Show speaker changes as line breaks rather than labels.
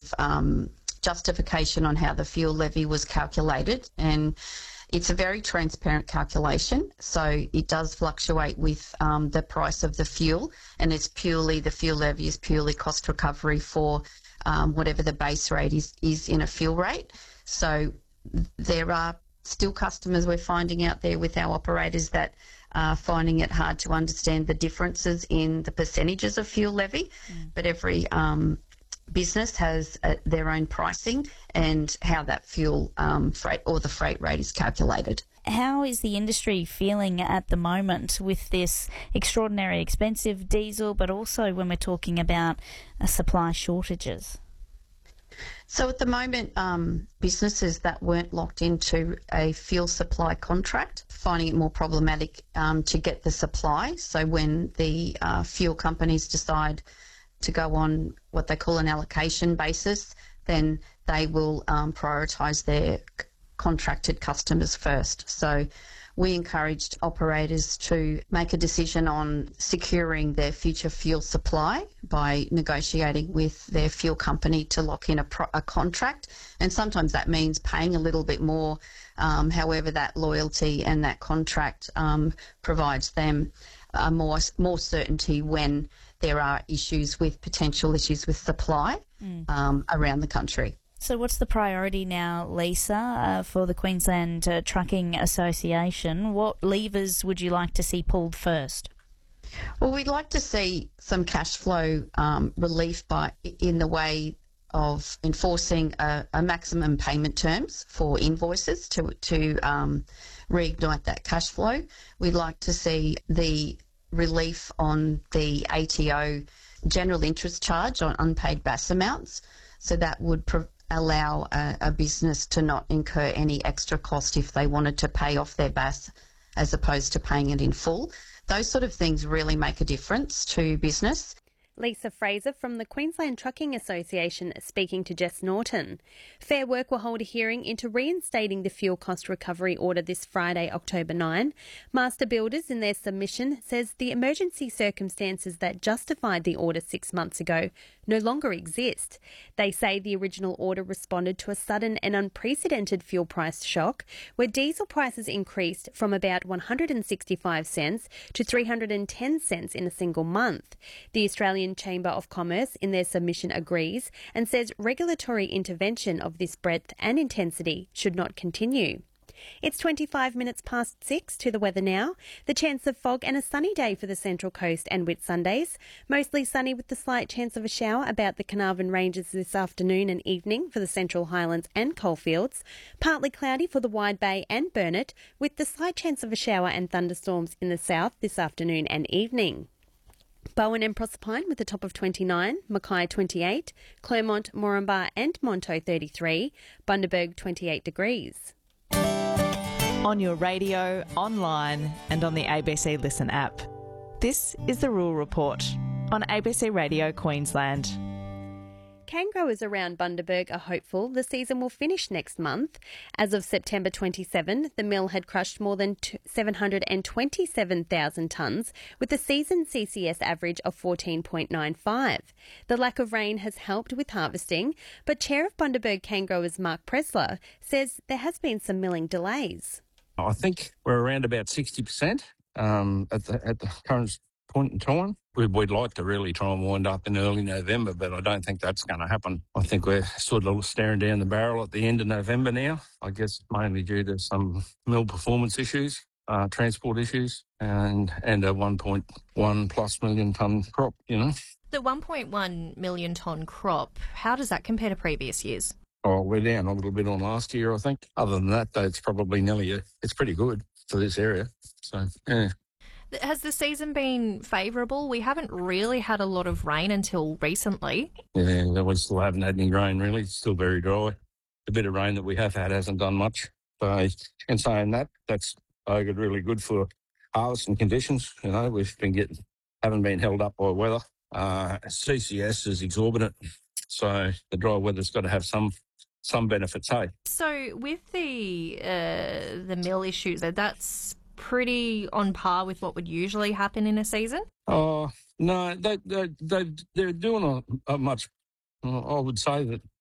of justification on how the fuel levy was calculated, and it's a very transparent calculation, so it does fluctuate with the price of the fuel, and the fuel levy is purely cost recovery for whatever the base rate is in a fuel rate. So there are still customers we're finding out there with our operators that are finding it hard to understand the differences in the percentages of fuel levy, but every business has their own pricing and how that fuel freight or the freight rate is calculated.
How is the industry feeling at the moment with this extraordinary expensive diesel, but also when we're talking about supply shortages?
So at the moment, businesses that weren't locked into a fuel supply contract finding it more problematic to get the supply. So when the fuel companies decide to go on what they call an allocation basis, then they will prioritise their contracted customers first. So we encouraged operators to make a decision on securing their future fuel supply by negotiating with their fuel company to lock in a contract. And sometimes that means paying a little bit more. However, that loyalty and that contract provides them more certainty when there are potential issues with supply around the country.
So what's the priority now, Lisa, for the Queensland Trucking Association? What levers would you like to see pulled first?
Well, we'd like to see some cash flow relief in the way of enforcing a maximum payment terms for invoices to reignite that cash flow. We'd like to see the relief on the ATO general interest charge on unpaid BAS amounts. So that would allow a business to not incur any extra cost if they wanted to pay off their BAS as opposed to paying it in full. Those sort of things really make a difference to business.
Lisa Fraser from the Queensland Trucking Association speaking to Jess Norton. Fair Work will hold a hearing into reinstating the fuel cost recovery order this Friday, October 9. Master Builders in their submission says the emergency circumstances that justified the order 6 months ago no longer exist. They say the original order responded to a sudden and unprecedented fuel price shock where diesel prices increased from about 165 cents to 310 cents in a single month. The Australian Chamber of Commerce in their submission agrees and says regulatory intervention of this breadth and intensity should not continue. It's 25 minutes past 6 to the weather now. The chance of fog and a sunny day for the Central Coast and Whitsundays. Mostly sunny with the slight chance of a shower about the Carnarvon Ranges this afternoon and evening for the Central Highlands and Coalfields. Partly cloudy for the Wide Bay and Burnett with the slight chance of a shower and thunderstorms in the south this afternoon and evening. Bowen and Proserpine with a top of 29, Mackay 28, Clermont, Moranbah and Monto 33, Bundaberg 28 degrees.
On your radio, online and on the ABC Listen app. This is the Rural Report on ABC Radio Queensland.
Cane growers around Bundaberg are hopeful the season will finish next month. As of September 27, the mill had crushed more than 727,000 tonnes, with a season CCS average of 14.95. The lack of rain has helped with harvesting, but Chair of Bundaberg Cane Growers Mark Pressler says there has been some milling delays.
I think we're around about 60% at the current point in time. We'd like to really try and wind up in early November, but I don't think that's going to happen. I think we're sort of staring down the barrel at the end of November now. I guess mainly due to some mill performance issues, transport issues, and a 1.1 plus million tonne crop, The
1.1 million tonne crop, how does that compare to previous years?
Oh, we're down a little bit on last year, I think. Other than that, though, it's probably it's pretty good for this area. So, yeah.
Has the season been favourable? We haven't really had a lot of rain until recently.
Yeah, we still haven't had any rain, really. It's still very dry. The bit of rain that we have had hasn't done much. So, in saying that, that's really good for harvesting conditions. We've haven't been held up by weather. CCS is exorbitant. So, the dry weather's got to have some benefits, hey?
So, with the mill issues, that's pretty on par with what would usually happen in a season?
Oh, no, they're doing a much, I would say that